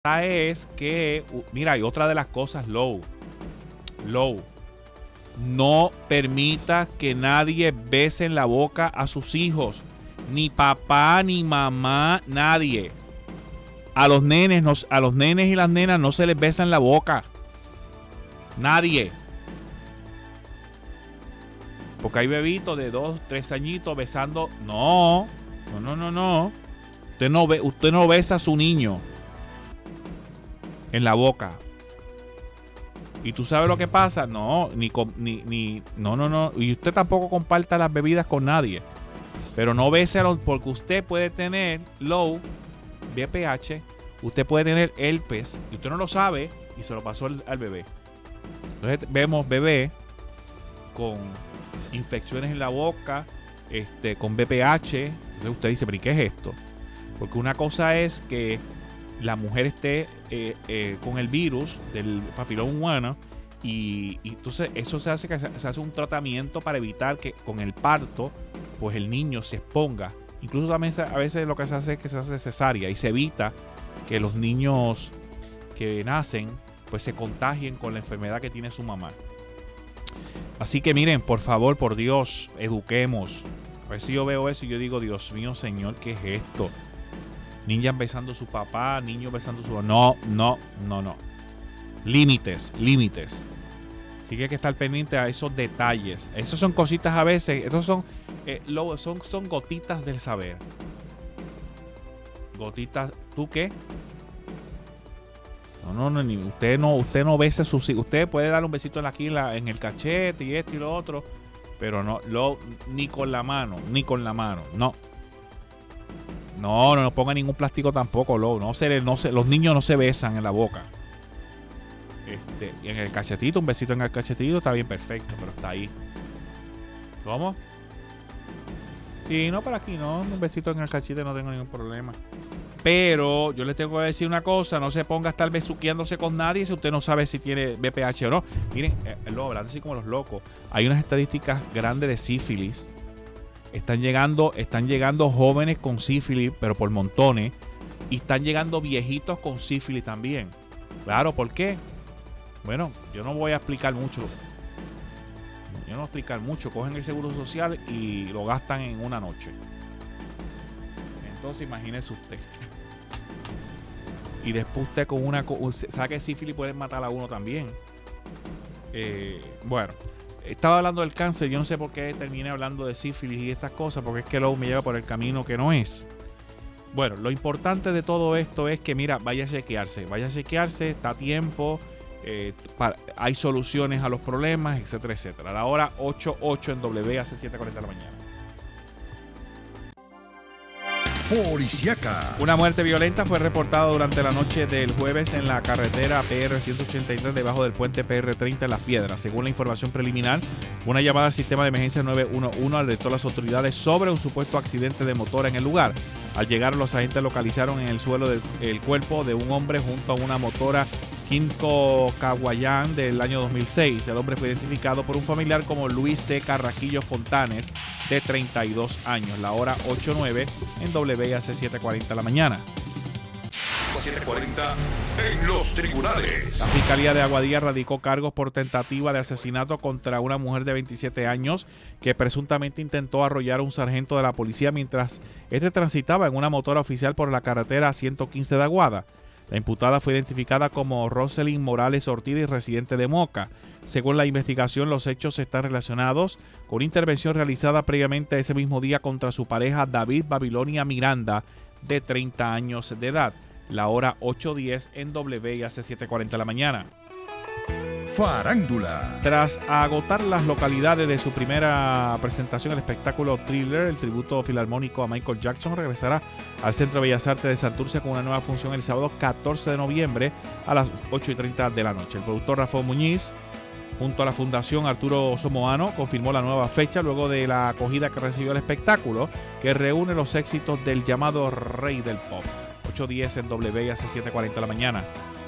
es que, mira, y otra de las cosas, Low, no permita que nadie bese en la boca a sus hijos, ni papá, ni mamá, nadie. A los nenes y las nenas no se les besa en la boca. Nadie. Porque hay bebitos de 2, 3 añitos besando. No. Usted no besa a su niño en la boca. ¿Y tú sabes lo que pasa? No. No. Y usted tampoco comparta las bebidas con nadie. Pero no bese a los, porque usted puede tener VPH, usted puede tener herpes y usted no lo sabe y se lo pasó al bebé. Entonces vemos bebé con infecciones en la boca, con VPH. Entonces usted dice, pero ¿y qué es esto? Porque una cosa es que la mujer esté con el virus del papiloma humano y entonces eso se hace un tratamiento para evitar que con el parto pues el niño se exponga. Incluso también a veces lo que se hace es que se hace cesárea y se evita que los niños que nacen pues se contagien con la enfermedad que tiene su mamá. Así que miren, por favor, por Dios, eduquemos. A ver si yo veo eso y yo digo, Dios mío, Señor, ¿qué es esto? Niñas besando a su papá, niños besando a su... No. Límites. Así que hay que estar pendiente a esos detalles. Esos son cositas a veces, esos son gotitas del saber. Gotitas, ¿tú qué? No, usted no besa a sus hijos. Usted puede darle un besito aquí en el cachete y esto y lo otro, pero ni con la mano, no. No ponga ningún plástico tampoco, los niños no se besan en la boca. Y en el cachetito, un besito en el cachetito está bien, perfecto, pero está ahí. ¿Cómo? Sí, no, para aquí no, un besito en el cachete no tengo ningún problema. Pero yo les tengo que decir una cosa, no se ponga a estar besuqueándose con nadie si usted no sabe si tiene VPH o no. Miren, hablando así como los locos, hay unas estadísticas grandes de sífilis. Están llegando jóvenes con sífilis, pero por montones. Y están llegando viejitos con sífilis también. Claro, ¿por qué? Bueno, yo no voy a explicar mucho. Cogen el seguro social y lo gastan en una noche. Entonces imagínese usted. Y después usted sabe que sífilis puede matar a uno también. Bueno, estaba hablando del cáncer. Yo no sé por qué terminé hablando de sífilis y estas cosas, porque es que luego me lleva por el camino que no es. Bueno, lo importante de todo esto es que, mira, vaya a chequearse, está a tiempo. Hay soluciones a los problemas, etcétera. A la hora 8:08 en WAC 7:40 de la mañana. Policiaca. Una muerte violenta fue reportada durante la noche del jueves en la carretera PR-183 debajo del puente PR-30 en Las Piedras. Según la información preliminar, una llamada al sistema de emergencia 911 alertó a las autoridades sobre un supuesto accidente de motor en el lugar. Al llegar, los agentes localizaron en el suelo el cuerpo de un hombre junto a una motora Kinko Kawayan del año 2006. El hombre fue identificado por un familiar como Luis C. Carraquillo Fontanes, de 32 años. La hora 8:09 en WAC 7:40 de la mañana. 7:40 en los tribunales. La Fiscalía de Aguadilla radicó cargos por tentativa de asesinato contra una mujer de 27 años que presuntamente intentó arrollar a un sargento de la policía mientras este transitaba en una motora oficial por la carretera 115 de Aguada. La imputada fue identificada como Roselyn Morales Ortiz, residente de Moca. Según la investigación, los hechos están relacionados con una intervención realizada previamente ese mismo día contra su pareja David Babilonia Miranda, de 30 años de edad. La hora 8:10 en WAC 7:40 de la mañana. Farándula. Tras agotar las localidades de su primera presentación, el espectáculo Thriller, el tributo filarmónico a Michael Jackson, regresará al Centro de Bellas Artes de Santurce con una nueva función el sábado 14 de noviembre a las 8:30 de la noche. El productor Rafael Muñiz, junto a la Fundación Arturo Somoano, confirmó la nueva fecha luego de la acogida que recibió el espectáculo, que reúne los éxitos del llamado Rey del Pop. 8:10 en WAC 7:40 de la mañana.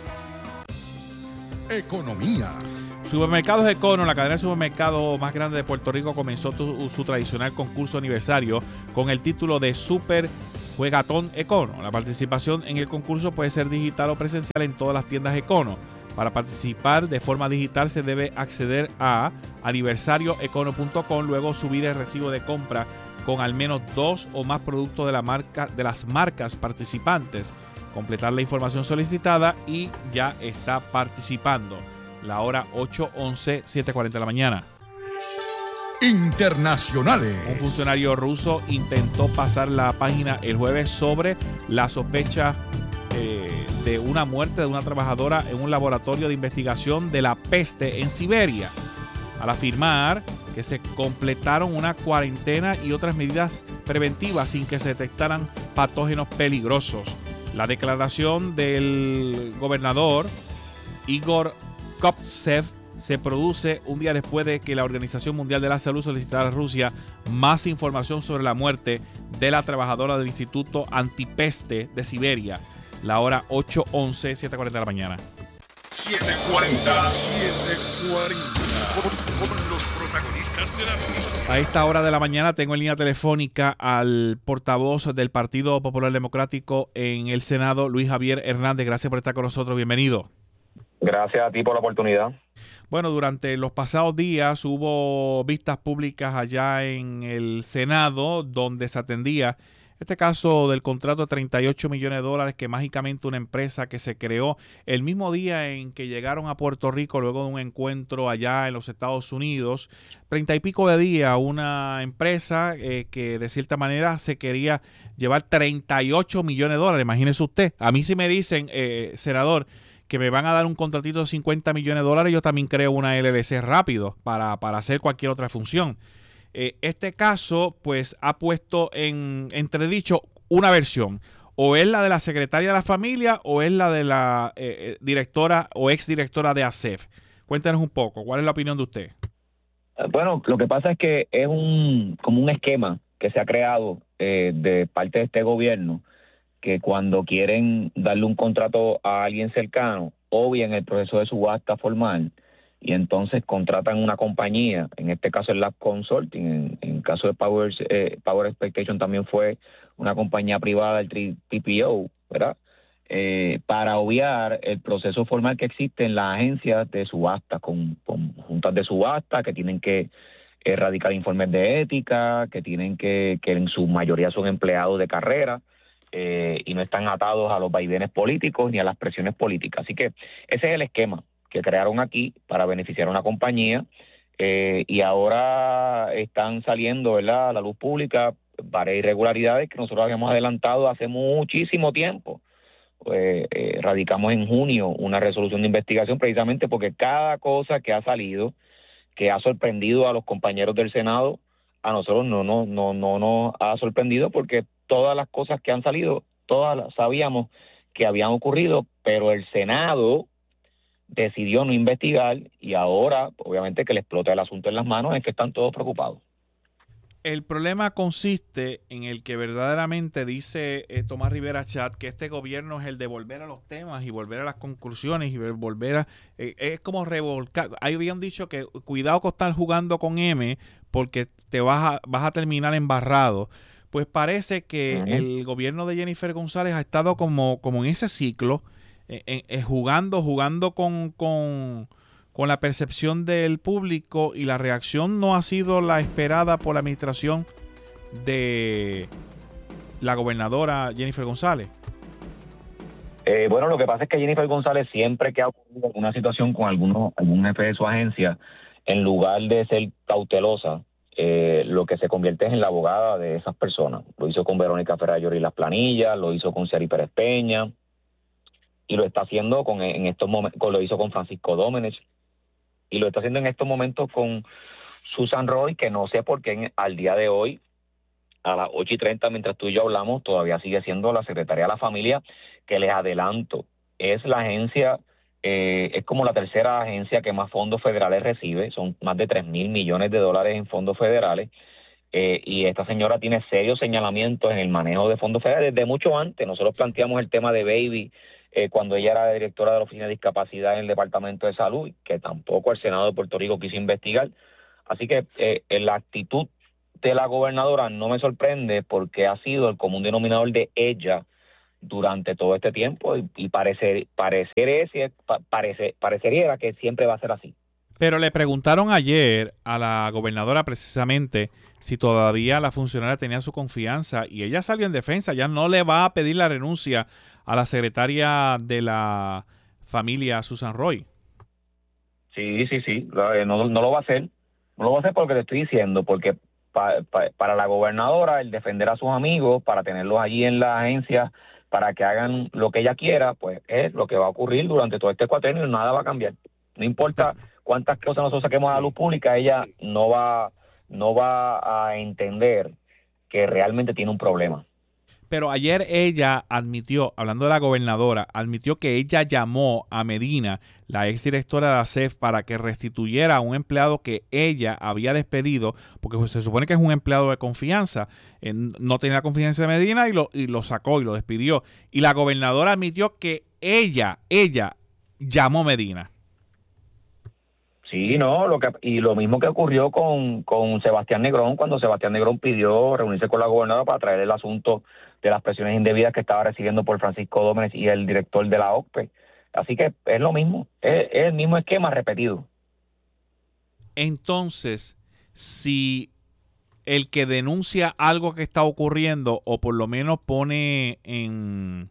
Economía. Supermercados Econo, la cadena de supermercados más grande de Puerto Rico, comenzó su tradicional concurso aniversario con el título de Super Juegatón Econo. La participación en el concurso puede ser digital o presencial en todas las tiendas Econo. Para participar de forma digital se debe acceder a aniversarioecono.com, luego subir el recibo de compra con al menos 2 o más productos de las marcas participantes, completar la información solicitada y ya está participando. La hora 8:11, 7:40 de la mañana. Internacionales. Un funcionario ruso intentó pasar la página el jueves sobre la sospecha de una muerte de una trabajadora en un laboratorio de investigación de la peste en Siberia, al afirmar que se completaron una cuarentena y otras medidas preventivas sin que se detectaran patógenos peligrosos. La declaración del gobernador Igor Koptsev se produce un día después de que la Organización Mundial de la Salud solicitara a Rusia más información sobre la muerte de la trabajadora del Instituto Antipeste de Siberia. La hora 8:11, 7:40 de la mañana. 7:40. Con los protagonistas de la noticia. A esta hora de la mañana tengo en línea telefónica al portavoz del Partido Popular Democrático en el Senado, Luis Javier Hernández. Gracias por estar con nosotros. Bienvenido. Gracias a ti por la oportunidad. Bueno, durante los pasados días hubo vistas públicas allá en el Senado donde se atendía este caso del contrato de $38 millones que mágicamente una empresa que se creó el mismo día en que llegaron a Puerto Rico luego de un encuentro allá en los Estados Unidos, 30 y pico de días, una empresa que de cierta manera se quería llevar $38 millones. Imagínese usted, a mí si me dicen, senador, que me van a dar un contratito de $50 millones, yo también creo una LLC rápido para hacer cualquier otra función. Este caso, pues, ha puesto en entredicho una versión. O es la de la secretaria de la familia o es la de la directora o exdirectora de ASEF. Cuéntanos un poco, ¿cuál es la opinión de usted? Bueno, lo que pasa es que es como un esquema que se ha creado de parte de este gobierno, que cuando quieren darle un contrato a alguien cercano, obvian el proceso de subasta formal y entonces contratan una compañía, en este caso el Lab Consulting, en el caso de Power Expectation también fue una compañía privada, el TPO, ¿verdad? Para obviar el proceso formal que existe en las agencias de subasta, con juntas de subasta que tienen que erradicar informes de ética, que tienen que en su mayoría son empleados de carrera, y no están atados a los vaivenes políticos ni a las presiones políticas. Así que ese es el esquema que crearon aquí para beneficiar a una compañía, y ahora están saliendo, ¿verdad?, a la luz pública varias irregularidades que nosotros habíamos adelantado hace muchísimo tiempo. Radicamos en junio una resolución de investigación precisamente porque cada cosa que ha salido, que ha sorprendido a los compañeros del Senado, a nosotros no nos ha sorprendido porque todas las cosas que han salido, todas las sabíamos que habían ocurrido, pero el Senado decidió no investigar y ahora, obviamente, que le explota el asunto en las manos, es que están todos preocupados. El problema consiste en el que verdaderamente dice Tomás Rivera Chat que este gobierno es el de volver a los temas y volver a las conclusiones y volver a... es como revolcar. Ahí habían dicho que cuidado con estar jugando con M porque te vas a terminar embarrado. Pues parece que el gobierno de Jennifer González ha estado como en ese ciclo, jugando con la percepción del público, y la reacción no ha sido la esperada por la administración de la gobernadora Jennifer González. Bueno, lo que pasa es que Jennifer González, siempre que ha ocurrido alguna situación con algún jefe de su agencia, en lugar de ser cautelosa, lo que se convierte es en la abogada de esas personas. Lo hizo con Verónica Ferrayori y las planillas, lo hizo con Ciari Pérez Peña, y lo está haciendo en estos momentos, lo hizo con Francisco Domenech, y lo está haciendo en estos momentos con Susan Roy, que no sé por qué al día de hoy, a las 8:30, mientras tú y yo hablamos, todavía sigue siendo la secretaria de la familia, que les adelanto, es la agencia, es como la tercera agencia que más fondos federales recibe, son más de $3,000 millones en fondos federales, y esta señora tiene serios señalamientos en el manejo de fondos federales desde mucho antes. Nosotros planteamos el tema de Baby, cuando ella era directora de la Oficina de Discapacidad en el Departamento de Salud, que tampoco el Senado de Puerto Rico quiso investigar. Así que la actitud de la gobernadora no me sorprende porque ha sido el común denominador de ella durante todo este tiempo y parecería que siempre va a ser así. Pero le preguntaron ayer a la gobernadora precisamente si todavía la funcionaria tenía su confianza y ella salió en defensa, ya no le va a pedir la renuncia a la secretaria de la familia Susan Roy. Sí, no lo va a hacer. No lo va a hacer porque te estoy diciendo, porque para la gobernadora el defender a sus amigos, para tenerlos allí en la agencia, para que hagan lo que ella quiera, pues es lo que va a ocurrir durante todo este cuatrenio, nada va a cambiar. No importa cuántas cosas nosotros saquemos a la luz pública, ella no va a entender que realmente tiene un problema. Pero ayer ella admitió, hablando de la gobernadora, admitió que ella llamó a Medina, la exdirectora de ASEF, para que restituyera a un empleado que ella había despedido, porque pues, se supone que es un empleado de confianza. No tenía confianza de Medina y lo sacó y lo despidió. Y la gobernadora admitió que ella llamó a Medina. Sí, no, y lo mismo que ocurrió con Sebastián Negrón, cuando Sebastián Negrón pidió reunirse con la gobernadora para traer el asunto de las presiones indebidas que estaba recibiendo por Francisco Dómenes y el director de la OCPE. Así que es lo mismo, es el mismo esquema repetido. Entonces, si el que denuncia algo que está ocurriendo o por lo menos pone en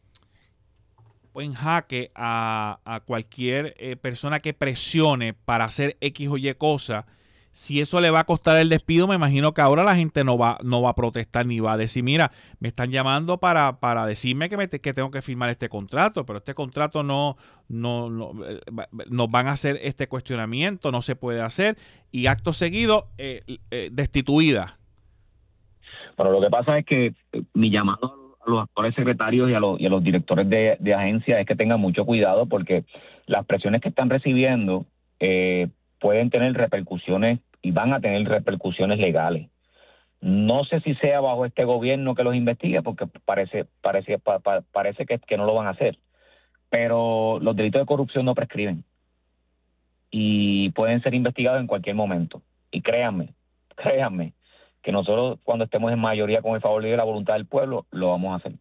jaque a cualquier persona que presione para hacer X o Y cosa, si eso le va a costar el despido, me imagino que ahora la gente no va a protestar ni va a decir, mira, me están llamando para decirme que tengo que firmar este contrato, pero este contrato no nos van a hacer este cuestionamiento, no se puede hacer, y acto seguido destituida. Pero lo que pasa es que mi llamado a los actuales secretarios y a los directores de agencia es que tengan mucho cuidado porque las presiones que están recibiendo pueden tener repercusiones y van a tener repercusiones legales. No sé si sea bajo este gobierno que los investigue porque parece que no lo van a hacer, pero los delitos de corrupción no prescriben y pueden ser investigados en cualquier momento. Y créanme, que nosotros cuando estemos en mayoría con el favor de la voluntad del pueblo, lo vamos a hacer.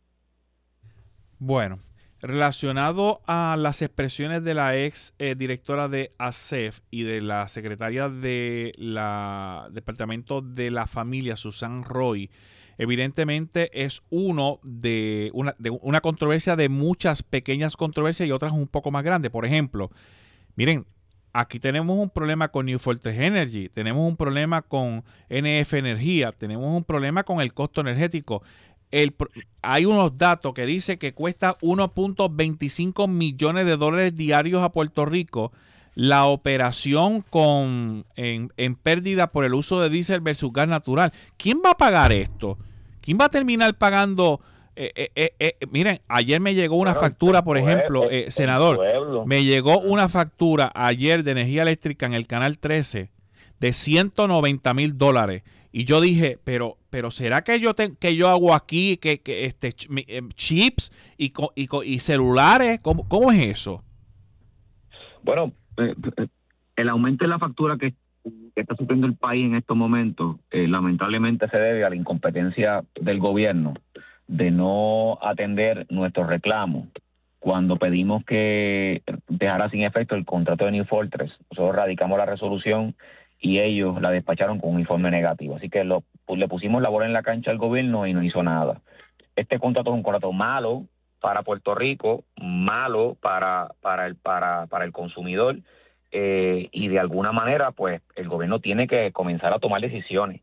Bueno, relacionado a las expresiones de la ex directora de ASEF y de la secretaria de la Departamento de la Familia, Susan Roy, evidentemente es una controversia de muchas pequeñas controversias y otras un poco más grandes. Por ejemplo, miren, aquí tenemos un problema con New Fortress Energy, tenemos un problema con NF Energía, tenemos un problema con el costo energético. Hay unos datos que dice que cuesta 1.25 millones de dólares diarios a Puerto Rico la operación en pérdida por el uso de diésel versus gas natural. ¿Quién va a pagar esto? ¿Quién va a terminar pagando? Miren, ayer me llegó una factura, por ejemplo, senador, me llegó una factura ayer de energía eléctrica en el canal 13 de $190,000. Y yo dije, pero ¿será que yo hago aquí chips y celulares? ¿Cómo es eso? Bueno, el aumento de la factura que está sufriendo el país en estos momentos, lamentablemente se debe a la incompetencia del gobierno de no atender nuestros reclamos. Cuando pedimos que dejara sin efecto el contrato de New Fortress, nosotros radicamos la resolución y ellos la despacharon con un informe negativo. Así que le pusimos la bola en la cancha al gobierno y no hizo nada. Este contrato es un contrato malo para Puerto Rico, malo para el consumidor, y de alguna manera pues el gobierno tiene que comenzar a tomar decisiones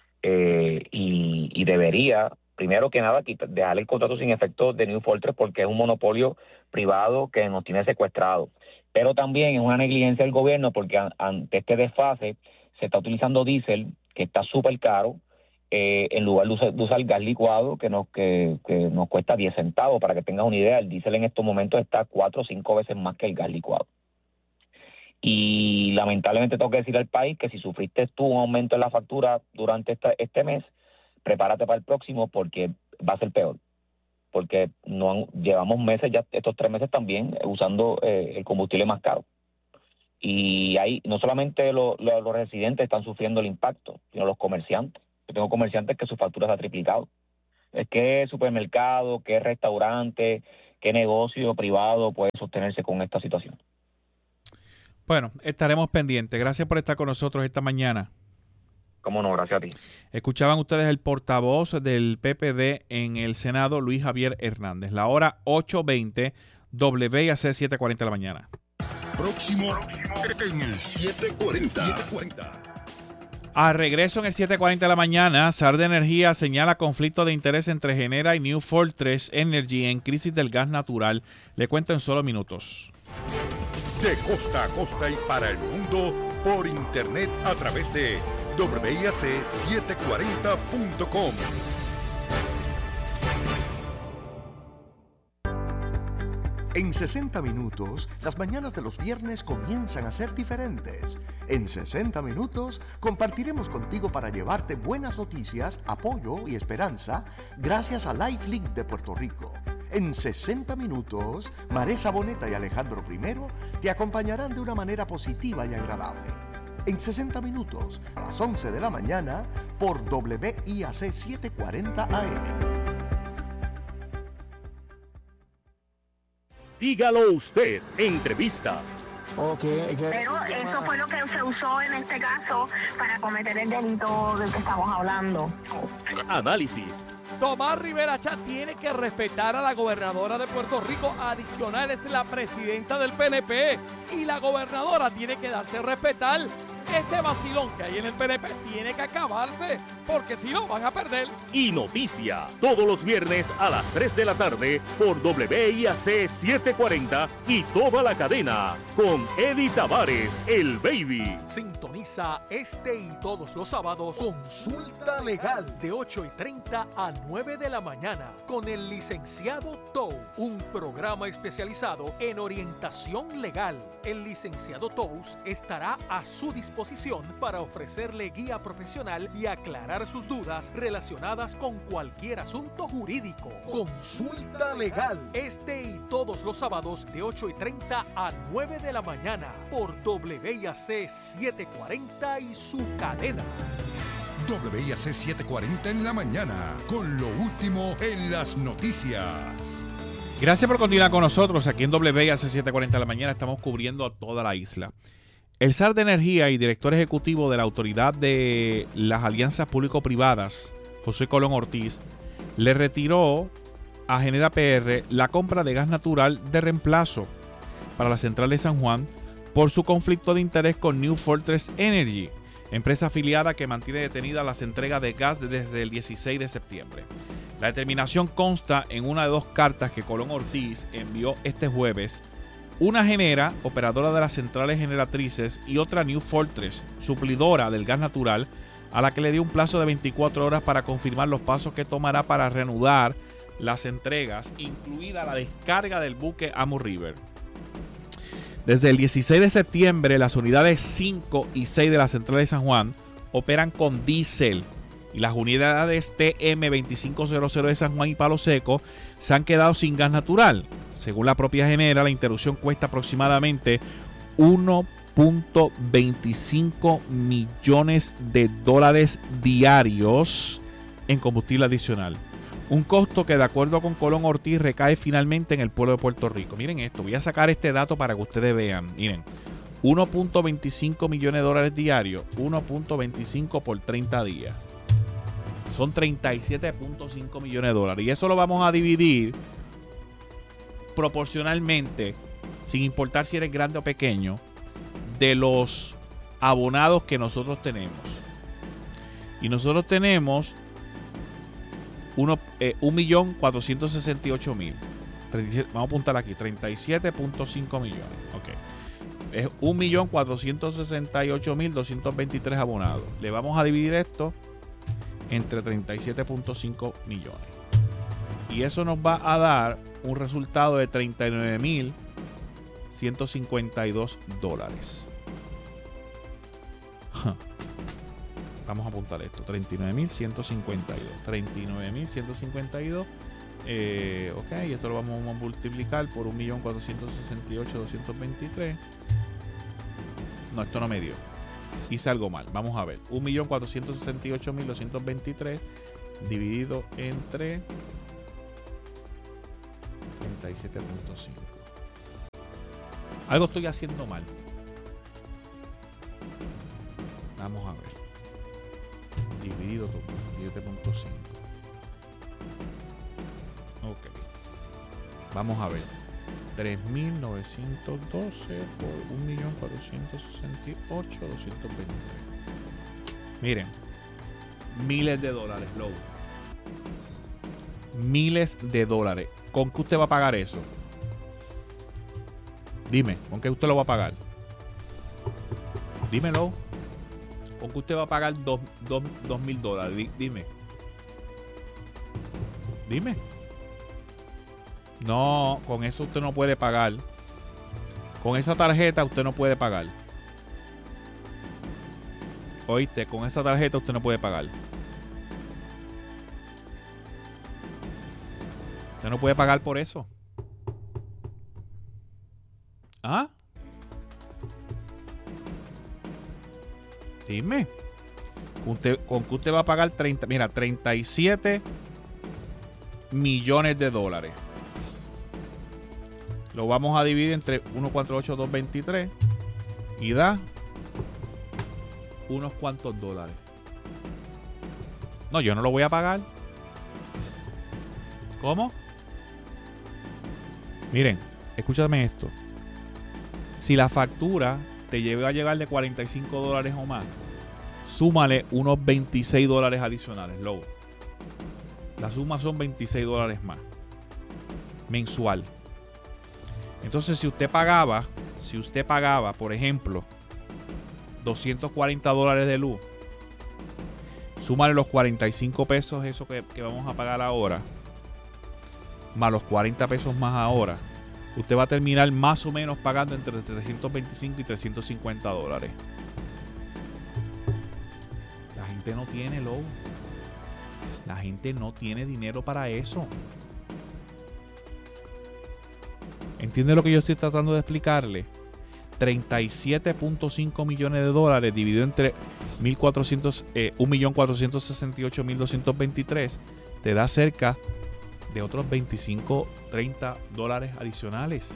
y debería, primero que nada, dejar el contrato sin efecto de New Fortress porque es un monopolio privado que nos tiene secuestrado. Pero también es una negligencia del gobierno porque ante este desfase se está utilizando diésel que está súper caro en lugar de usar gas licuado que nos cuesta 10 centavos. Para que tengas una idea, el diésel en estos momentos está 4 o 5 veces más que el gas licuado. Y lamentablemente tengo que decir al país que si sufriste tú un aumento en la factura durante este mes, prepárate para el próximo porque va a ser peor. Porque llevamos meses ya, estos 3 meses también, usando el combustible más caro. Y ahí no solamente los residentes están sufriendo el impacto, sino los comerciantes. Yo tengo comerciantes que su factura se ha triplicado. Es que supermercado, qué restaurante, qué negocio privado puede sostenerse con esta situación. Bueno, estaremos pendientes. Gracias por estar con nosotros esta mañana. Cómo no, gracias a ti. Escuchaban ustedes el portavoz del PPD en el Senado, Luis Javier Hernández. La hora 8:20, WIAC 7:40 de la mañana. Próximo en el 740. A regreso en el 7:40 de la mañana, SAR de Energía señala conflicto de interés entre Genera y New Fortress Energy en crisis del gas natural. Le cuento en solo minutos. De costa a costa y para el mundo, por internet a través de WIAC740.com. En 60 minutos, las mañanas de los viernes comienzan a ser diferentes. En 60 minutos, compartiremos contigo para llevarte buenas noticias, apoyo y esperanza gracias a LifeLink de Puerto Rico. En 60 minutos, Maresa Boneta y Alejandro I te acompañarán de una manera positiva y agradable. En 60 minutos, a las 11 de la mañana, por WIAC 740 AM. Dígalo usted, entrevista. Pero eso fue lo que se usó en este caso para cometer el delito del que estamos hablando. Análisis. Tomás Rivera Chat tiene que respetar a la gobernadora de Puerto Rico. Adicional, es la presidenta del PNP. Y la gobernadora tiene que darse a respetar. Este vacilón que hay en el PNP tiene que acabarse, porque si no van a perder. Y noticia, todos los viernes a las 3 de la tarde por WIAC 740 y toda la cadena con Eddie Tavares, el Baby. Sintoniza este y todos los sábados Consulta Legal de 8:30 a 9 de la mañana con el licenciado Tous, un programa especializado en orientación legal. El licenciado Tous estará a su disposición para ofrecerle guía profesional y aclarar sus dudas relacionadas con cualquier asunto jurídico. Consulta Legal, este y todos los sábados de 8:30 a 9 de la mañana por WIAC 740 y su cadena. WIAC 740 en la mañana, con lo último en las noticias. Gracias por continuar con nosotros. Aquí en WIAC 7:40 de la mañana estamos cubriendo a toda la isla. El SAR de Energía y director ejecutivo de la Autoridad de las Alianzas Público-Privadas, José Colón Ortiz, le retiró a Genera PR la compra de gas natural de reemplazo para la central de San Juan por su conflicto de interés con New Fortress Energy, empresa afiliada que mantiene detenida las entregas de gas desde el 16 de septiembre. La determinación consta en una de dos cartas que Colón Ortiz envió este jueves. Una Genera, operadora de las centrales generatrices, y otra New Fortress, suplidora del gas natural, a la que le dio un plazo de 24 horas para confirmar los pasos que tomará para reanudar las entregas, incluida la descarga del buque Amo River. Desde el 16 de septiembre, las unidades 5 y 6 de la central de San Juan operan con diésel y las unidades TM2500 de San Juan y Palo Seco se han quedado sin gas natural. Según la propia Genera, la interrupción cuesta aproximadamente $1.25 millones diarios en combustible adicional. Un costo que, de acuerdo con Colón Ortiz, recae finalmente en el pueblo de Puerto Rico. Miren esto, voy a sacar este dato para que ustedes vean. Miren, $1.25 millones diarios, 1.25 por 30 días. Son $37.5 millones. Y eso lo vamos a dividir proporcionalmente, sin importar si eres grande o pequeño, de los abonados que nosotros tenemos. Y nosotros tenemos 1.468.000. Vamos a apuntar aquí, 37.5 millones. Okay. Es 1.468.223 abonados. Le vamos a dividir esto entre 37.5 millones. Y eso nos va a dar un resultado de $39.152. Vamos a apuntar esto. 39.152. 39.152. Ok, esto lo vamos a multiplicar por 1.468.223. No, esto no me dio. Hice algo mal. Vamos a ver. 1.468.223 dividido entre 37.5. Algo estoy haciendo mal. Vamos a ver. Dividido todo. 7.5. Ok. Vamos a ver. 3.912 por 1.468.223. Miren. Miles de dólares, Lobo. Miles de dólares. ¿Con qué usted va a pagar eso? Dime, ¿con qué usted lo va a pagar? Dímelo. ¿Con qué usted va a pagar $2,000? Dime. Dime. No, con eso usted no puede pagar. Con esa tarjeta usted no puede pagar. Oíste, con esa tarjeta usted no puede pagar. Usted no puede pagar por eso. ¿Ah? Dime. ¿Con qué usted va a pagar 37 millones de dólares? Lo vamos a dividir entre 1.48223 y da unos cuantos dólares. No, yo no lo voy a pagar. ¿Cómo? Miren, escúchame esto. Si la factura te lleva a llegar de $45 o más, súmale unos $26 adicionales, Lobo. La suma son $26 más mensual. Entonces, si usted pagaba, por ejemplo, $240 de luz, súmale los 45 pesos, eso que vamos a pagar ahora, más los 40 pesos más ahora, usted va a terminar más o menos pagando entre $325 y $350. La gente no tiene, Lobo. La gente no tiene dinero para eso. ¿Entiende lo que yo estoy tratando de explicarle? 37.5 millones de dólares dividido entre 1.468.223 te da cerca de otros 25, 30 dólares adicionales.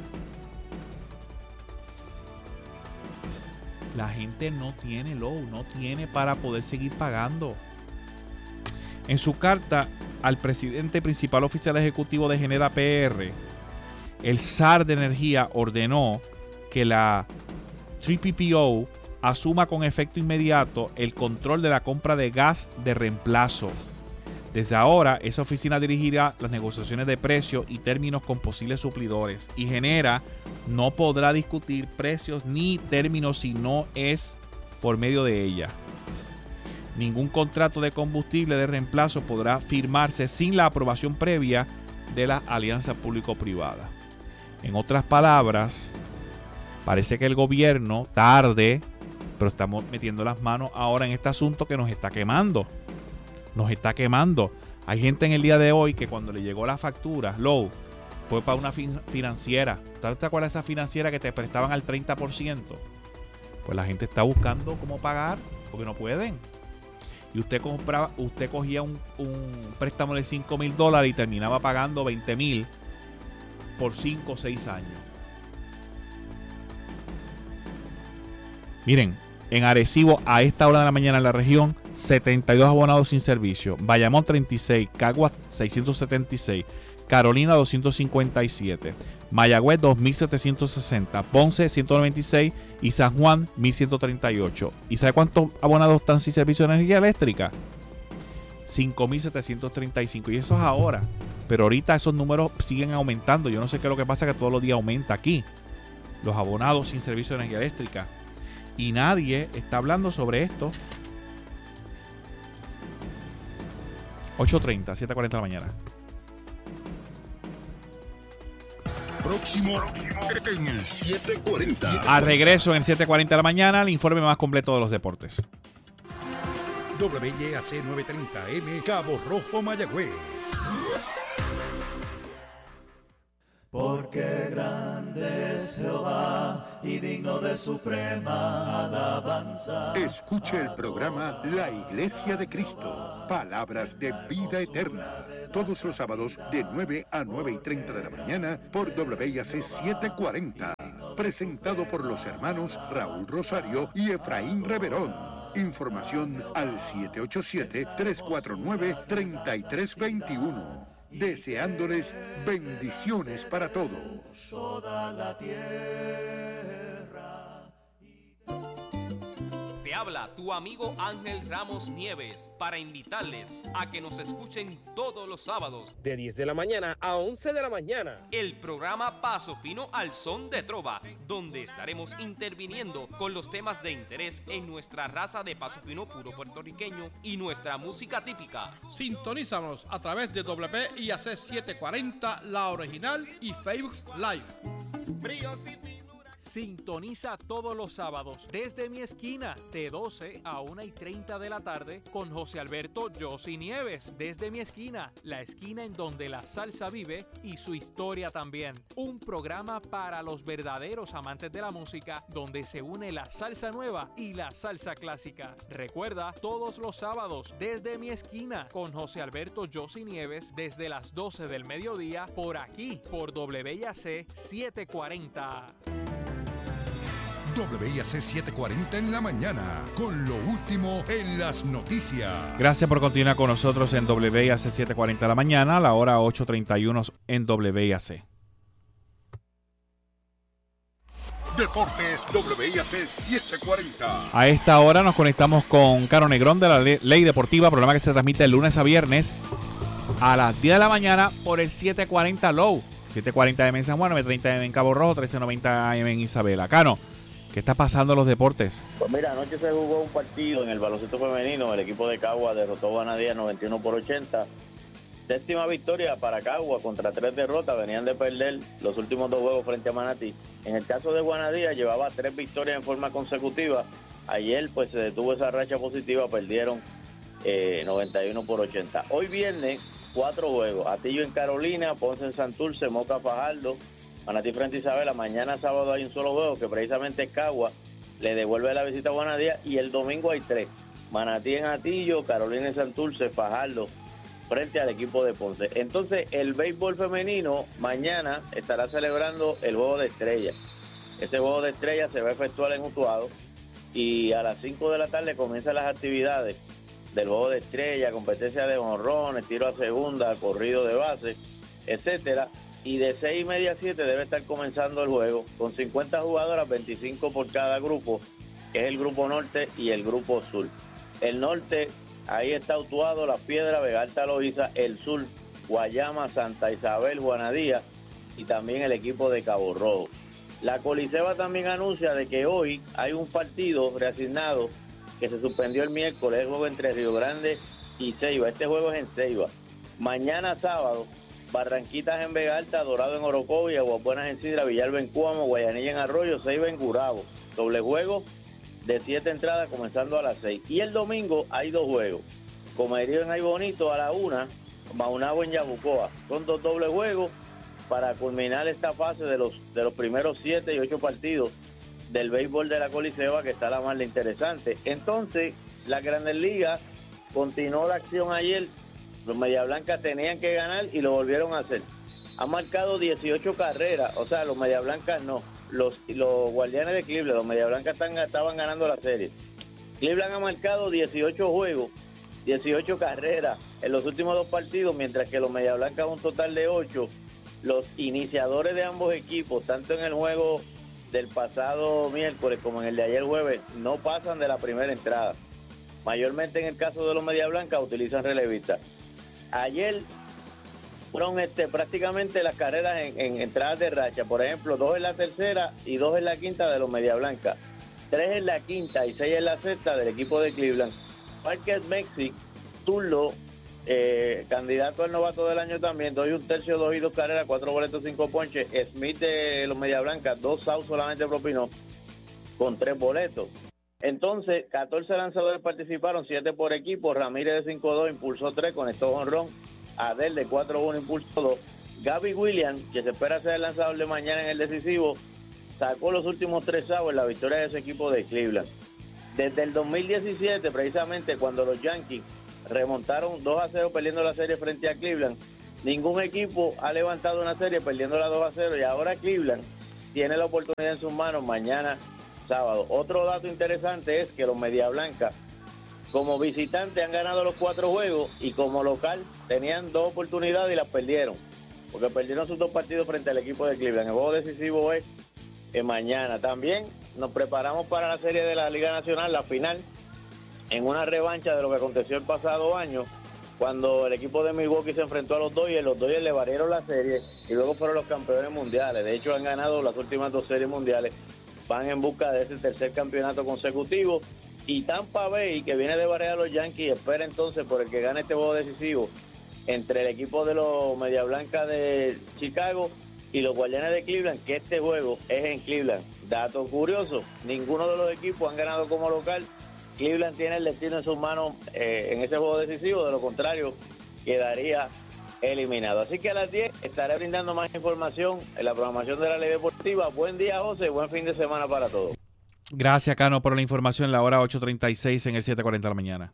La gente no tiene no tiene para poder seguir pagando. En su carta al presidente principal oficial ejecutivo de Genera PR, el SAR de Energía ordenó que la 3PPO asuma con efecto inmediato el control de la compra de gas de reemplazo. Desde ahora, esa oficina dirigirá las negociaciones de precios y términos con posibles suplidores, y Genera no podrá discutir precios ni términos si no es por medio de ella. Ningún contrato de combustible de reemplazo podrá firmarse sin la aprobación previa de la alianza público-privada. En otras palabras, parece que el gobierno tarde, pero estamos metiendo las manos ahora en este asunto que nos está quemando. Nos está quemando. Hay gente en el día de hoy que cuando le llegó la factura, fue para una financiera. ¿Te acuerdas de esa financiera que te prestaban al 30%? Pues la gente está buscando cómo pagar porque no pueden. Y usted cogía un préstamo de $5,000 y terminaba pagando $20,000 por 5 o 6 años. Miren, en Arecibo a esta hora de la mañana en la región, 72 abonados sin servicio. Bayamón 36, Caguas 676, Carolina 257, Mayagüez 2760, Ponce 196 y San Juan 1138. ¿Y sabe cuántos abonados están sin servicio de energía eléctrica? 5,735. Y eso es ahora. Pero ahorita esos números siguen aumentando. Yo no sé qué es lo que pasa, que todos los días aumenta aquí los abonados sin servicio de energía eléctrica. Y nadie está hablando sobre esto. 8:30, 7:40 de la mañana. Próximo en el 740. A regreso en el 7:40 de la mañana, el informe más completo de los deportes. WYAC 930M, Cabo Rojo, Mayagüez. Porque grande es Jehová y digno de suprema alabanza. Escuche el programa La Iglesia de Cristo, palabras de vida eterna, todos los sábados de 9 a 9:30 de la mañana por WIAC 740, presentado por los hermanos Raúl Rosario y Efraín Reverón. Información al 787-349-3321. Deseándoles bendiciones para todos. Toda la tierra. Te habla tu amigo Ángel Ramos Nieves para invitarles a que nos escuchen todos los sábados de 10 de la mañana a 11 de la mañana. El programa Paso Fino al Son de Trova, donde estaremos interviniendo con los temas de interés en nuestra raza de paso fino puro puertorriqueño y nuestra música típica. Sintonízanos a través de WIAC 740, la original, y Facebook Live. Sintoniza todos los sábados desde mi esquina de 12 a 1:30 de la tarde con José Alberto Yossi Nieves. Desde mi esquina, la esquina en donde la salsa vive y su historia también. Un programa para los verdaderos amantes de la música donde se une la salsa nueva y la salsa clásica. Recuerda, todos los sábados desde mi esquina con José Alberto Yossi Nieves desde las 12 del mediodía por aquí, por WIAC 740. WIAC 740 en la mañana, con lo último en las noticias. Gracias por continuar con nosotros en WIAC 740 de la mañana, a la hora 8:31 en WIAC. Deportes WIAC 740. A esta hora nos conectamos con Caro Negrón de la Ley Deportiva, programa que se transmite de lunes a viernes a las 10 de la mañana por el 740 Low, 740 AM en San Juan, 930 AM en Cabo Rojo, 1390 AM en Isabela. Cano, ¿qué está pasando en los deportes? Pues mira, anoche se jugó un partido en el baloncesto femenino. El equipo de Cagua derrotó a Guanadía 91-80. Séptima victoria para Cagua contra 3 derrotas. Venían de perder los últimos 2 juegos frente a Manatí. En el caso de Guanadía llevaba 3 victorias en forma consecutiva. Ayer pues se detuvo esa racha positiva, perdieron 91-80. Hoy viernes 4 juegos. Atillo en Carolina, Ponce en Santurce, Moca Fajardo, Manatí frente a Isabela. Mañana sábado hay un solo juego que precisamente es Cagua, le devuelve la visita a Guanadía, y el domingo hay 3. Manatí en Atillo, Carolina en Santurce, Fajardo frente al equipo de Ponce. Entonces el béisbol femenino mañana estará celebrando el juego de estrellas. Ese juego de estrellas se va a efectuar en Utuado y a las 5 de la tarde comienzan las actividades del juego de estrella, competencia de jonrones, tiro a segunda, corrido de base, etcétera. Y de 6:30 a 7 debe estar comenzando el juego, con 50 jugadoras, 25 por cada grupo, que es el grupo norte y el grupo sur. El norte, ahí está Utuado, Las Piedras, Vega Alta, Loíza. El sur, Guayama, Santa Isabel, Juanadía y también el equipo de Cabo Rojo. La Coliseba también anuncia de que hoy hay un partido reasignado que se suspendió el miércoles, el juego entre Río Grande y Ceiba. Este juego es en Ceiba. Mañana sábado, Barranquitas en Vega Alta, Dorado en Orocovi, Aguabuenas en Sidra, Villalba en Cuamo, Guayanilla en Arroyo, Ceiba en Gurabo. Doble juego de 7 entradas comenzando a las 6. Y el domingo hay 2 juegos. Comerío en Ay Bonito a la 1, Maunabo en Yabucoa. Son 2 dobles juegos para culminar esta fase de los primeros 7 y 8 partidos del béisbol de la Coliseba, que está la más interesante. Entonces, la Grandes Ligas continuó la acción ayer. Los Media Blancas tenían que ganar y lo volvieron a hacer. Han marcado 18 carreras, o sea, los Media Blancas no. Los Guardianes de Cleveland, los Media Blancas estaban ganando la serie. Cleveland ha marcado 18 juegos, 18 carreras en los últimos 2 partidos, mientras que los Media Blancas un total de 8. Los iniciadores de ambos equipos, tanto en el juego del pasado miércoles como en el de ayer jueves, no pasan de la primera entrada. Mayormente en el caso de los Media Blancas utilizan relevistas. Ayer fueron prácticamente las carreras en entradas de racha. Por ejemplo, 2 en la tercera y 2 en la quinta de los Media Blancas. 3 en la quinta y 6 en la sexta del equipo de Cleveland. Parker Mexic, Turlo, candidato al novato del año también, 2 1/3, 2 y 2 carreras, 4 boletos, 5 ponches. Smith de los Media Blancas, 2 outs solamente propinó, con 3 boletos. Entonces, 14 lanzadores participaron, 7 por equipo. Ramírez de 5-2 impulsó 3, conectó jonrón. Adel de 4-1 impulsó 2. Gabby Williams, que se espera ser el lanzador de mañana en el decisivo, sacó los últimos 3 sábados en la victoria de ese equipo de Cleveland. Desde el 2017, precisamente cuando los Yankees remontaron 2-0 perdiendo la serie frente a Cleveland, ningún equipo ha levantado una serie perdiéndola 2-0 y ahora Cleveland tiene la oportunidad en sus manos mañana sábado. Otro dato interesante es que los Media Blancas como visitantes han ganado los 4 juegos y como local tenían 2 oportunidades y las perdieron, porque perdieron sus 2 partidos frente al equipo de Cleveland. El juego decisivo es mañana. También nos preparamos para la serie de la Liga Nacional, la final, en una revancha de lo que aconteció el pasado año, cuando el equipo de Milwaukee se enfrentó a los Dodgers. Los Dodgers le barrieron la serie y luego fueron los campeones mundiales. De hecho, han ganado las últimas 2 series mundiales. Van en busca de ese tercer campeonato consecutivo. Y Tampa Bay, que viene de barrer a los Yankees, espera entonces por el que gane este juego decisivo entre el equipo de los Media Blanca de Chicago y los Guardianes de Cleveland, que este juego es en Cleveland. Dato curioso, ninguno de los equipos han ganado como local. Cleveland tiene el destino en sus manos en ese juego decisivo, de lo contrario quedaría eliminado. Así que a las 10 estaré brindando más información en la programación de la Ley Deportiva. Buen día, José, buen fin de semana para todos. Gracias, Cano, por la información. La hora 8:36 en el 7:40 de la mañana.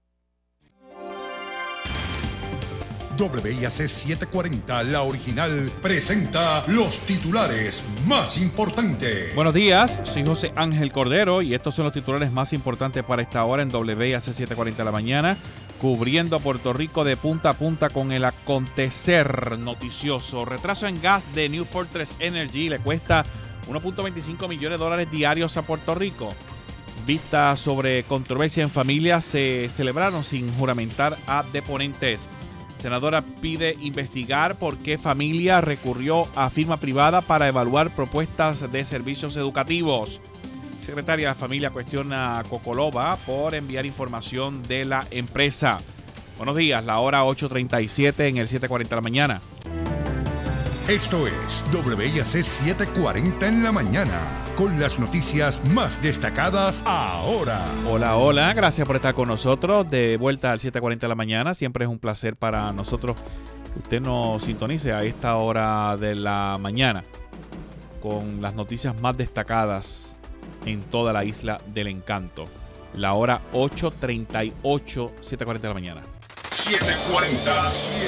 WIAC 740, la original, presenta los titulares más importantes. Buenos días, soy José Ángel Cordero y estos son los titulares más importantes para esta hora en WIAC 740 de la mañana, cubriendo a Puerto Rico de punta a punta con el acontecer noticioso. Retraso en gas de New Fortress Energy le cuesta $1.25 millones diarios a Puerto Rico. Vistas sobre controversia en familia se celebraron sin juramentar a deponentes. Senadora pide investigar por qué familia recurrió a firma privada para evaluar propuestas de servicios educativos. Secretaria de Familia cuestiona a Cocolova por enviar información de la empresa. Buenos días, la hora 8:37 en el 7:40 de la mañana. Esto es WIAC 740 en la mañana, con las noticias más destacadas ahora. Hola, hola, gracias por estar con nosotros. De vuelta al 7:40 de la mañana. Siempre es un placer para nosotros que usted nos sintonice a esta hora de la mañana con las noticias más destacadas en toda la isla del encanto. La hora 8:38, 7:40 de la mañana. 740.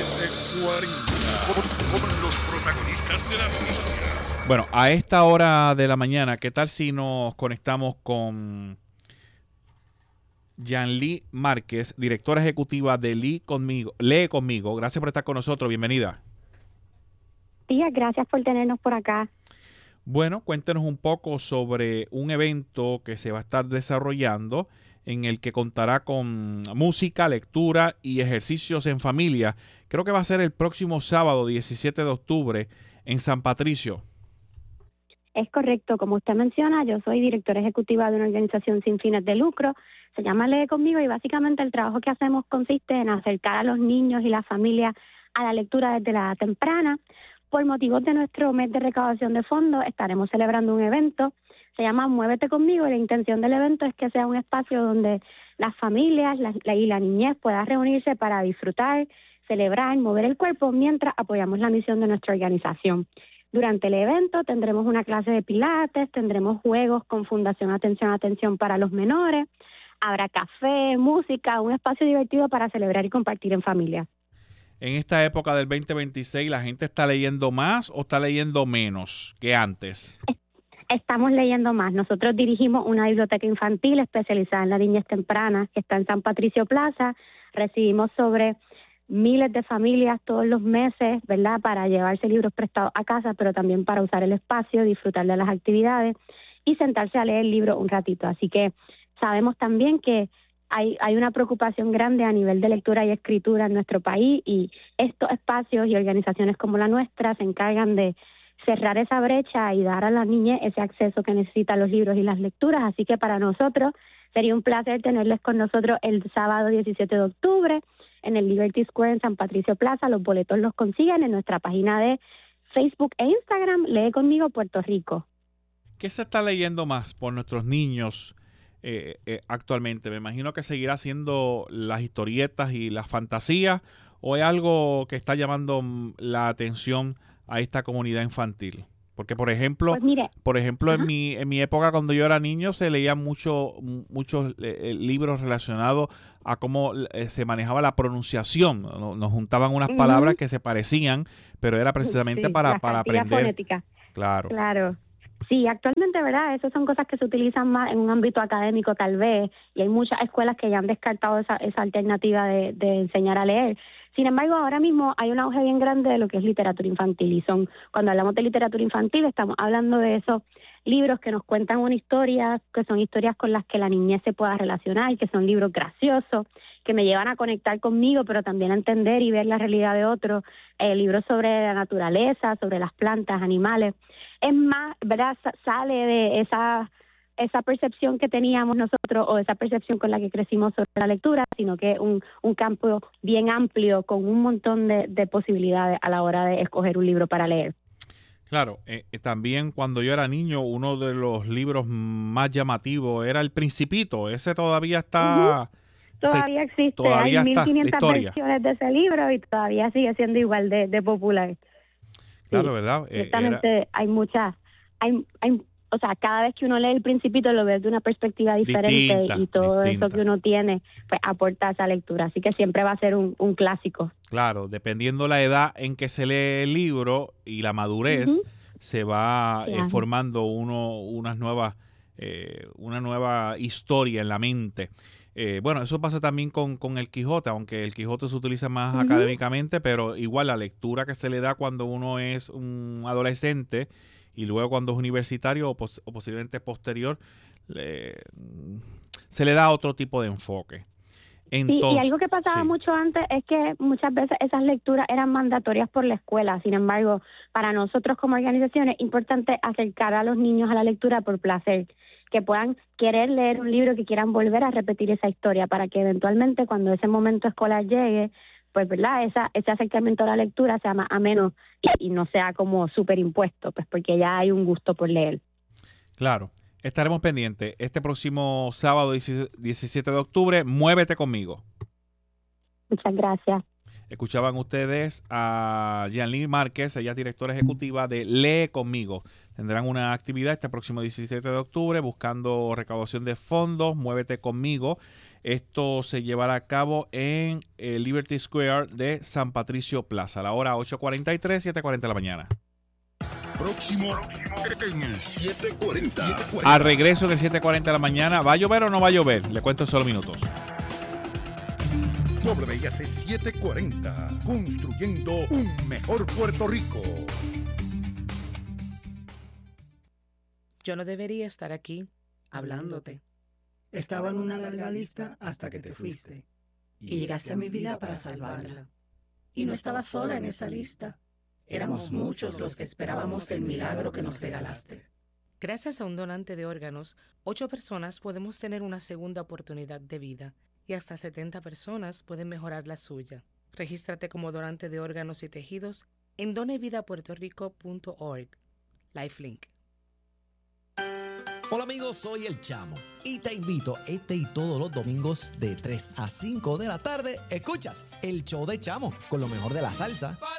Con los protagonistas de la noticia. Bueno, a esta hora de la mañana, ¿qué tal si nos conectamos con Yanli Márquez, directora ejecutiva de Lee Conmigo? Gracias por estar con nosotros, bienvenida. Tía, gracias por tenernos por acá. Bueno, cuéntenos un poco sobre un evento que se va a estar desarrollando en el que contará con música, lectura y ejercicios en familia. Creo que va a ser el próximo sábado, 17 de octubre, en San Patricio. Es correcto, como usted menciona, yo soy directora ejecutiva de una organización sin fines de lucro, se llama Lee Conmigo, y básicamente el trabajo que hacemos consiste en acercar a los niños y las familias a la lectura desde la edad temprana. Por motivos de nuestro mes de recaudación de fondos, estaremos celebrando un evento, se llama Muévete Conmigo, y la intención del evento es que sea un espacio donde las familias y la niñez puedan reunirse para disfrutar, celebrar, mover el cuerpo mientras apoyamos la misión de nuestra organización. Durante el evento tendremos una clase de pilates, tendremos juegos con Fundación Atención para los menores, habrá café, música, un espacio divertido para celebrar y compartir en familia. En esta época del 2026, ¿la gente está leyendo más o está leyendo menos que antes? Estamos leyendo más. Nosotros dirigimos una biblioteca infantil especializada en la niñez temprana que está en San Patricio Plaza. Recibimos sobre miles de familias todos los meses, ¿verdad?, para llevarse libros prestados a casa, pero también para usar el espacio, disfrutar de las actividades y sentarse a leer el libro un ratito. Así que sabemos también que hay una preocupación grande a nivel de lectura y escritura en nuestro país, y estos espacios y organizaciones como la nuestra se encargan de cerrar esa brecha y dar a la niñez ese acceso que necesitan los libros y las lecturas. Así que para nosotros sería un placer tenerles con nosotros el sábado 17 de octubre en el Liberty Square en San Patricio Plaza. Los boletos los consiguen en nuestra página de Facebook e Instagram, Lee Conmigo Puerto Rico. ¿Qué se está leyendo más por nuestros niños actualmente? Me imagino que seguirá siendo las historietas y las fantasías, ¿o es algo que está llamando la atención a esta comunidad infantil? Porque, por ejemplo, en mi época, cuando yo era niño, se leían muchos libros relacionados a cómo se manejaba la pronunciación. Nos juntaban unas palabras que se parecían, pero era precisamente para aprender. Fonética. Claro. Sí, actualmente, ¿verdad? Esas son cosas que se utilizan más en un ámbito académico, tal vez, y hay muchas escuelas que ya han descartado esa alternativa de enseñar a leer. Sin embargo, ahora mismo hay un auge bien grande de lo que es literatura infantil, y cuando hablamos de literatura infantil, estamos hablando de esos libros que nos cuentan una historia, que son historias con las que la niñez se pueda relacionar, que son libros graciosos, que me llevan a conectar conmigo, pero también a entender y ver la realidad de otros, libros sobre la naturaleza, sobre las plantas, animales. Es más, ¿verdad? Sale de esa percepción que teníamos nosotros o esa percepción con la que crecimos sobre la lectura, sino que un campo bien amplio con un montón de posibilidades a la hora de escoger un libro para leer. Claro, también cuando yo era niño, uno de los libros más llamativos era El Principito. Ese todavía está... Todavía existe, hay 1500 versiones de ese libro y todavía sigue siendo igual de popular. Claro, ¿verdad? Ciertamente hay muchas, o sea, cada vez que uno lee El Principito lo ve de una perspectiva diferente y todo eso que uno tiene pues aporta a esa lectura, así que siempre va a ser un clásico. Claro, dependiendo la edad en que se lee el libro y la madurez, se va formando una nueva historia en la mente. Bueno, eso pasa también con el Quijote, aunque el Quijote se utiliza más académicamente, pero igual la lectura que se le da cuando uno es un adolescente y luego cuando es universitario o posiblemente posterior, se le da otro tipo de enfoque. Entonces, y algo que pasaba mucho antes es que muchas veces esas lecturas eran mandatorias por la escuela. Sin embargo, para nosotros como organización es importante acercar a los niños a la lectura por placer, que puedan querer leer un libro, que quieran volver a repetir esa historia, para que eventualmente cuando ese momento escolar llegue, pues verdad, ese acercamiento a la lectura sea más ameno y no sea como súper impuesto, pues porque ya hay un gusto por leer. Claro. Estaremos pendientes. Este próximo sábado 17 de octubre, Muévete Conmigo. Muchas gracias. Escuchaban ustedes a Jeanlyn Márquez, ella es directora ejecutiva de Lee Conmigo. Tendrán una actividad este próximo 17 de octubre buscando recaudación de fondos, Muévete Conmigo. Esto se llevará a cabo en el Liberty Square de San Patricio Plaza, a la hora 8:43, 7:40 de la mañana. Próximo en el 740. Al regreso en el 7:40 de la mañana, ¿va a llover o no va a llover? Le cuento en solo minutos. WIAC 740, construyendo un mejor Puerto Rico. Yo no debería estar aquí hablándote. Estaba en una larga lista hasta que te fuiste. Y llegaste a mi vida para salvarla. Y no estaba sola en esa lista. Éramos muchos los que esperábamos el milagro que nos regalaste. Gracias a un donante de órganos, 8 personas podemos tener una segunda oportunidad de vida y hasta 70 personas pueden mejorar la suya. Regístrate como donante de órganos y tejidos en donevidapuertorico.org. Lifelink. Hola amigos, soy El Chamo y te invito este y todos los domingos de 3 a 5 de la tarde. Escuchas el show de Chamo con lo mejor de la salsa,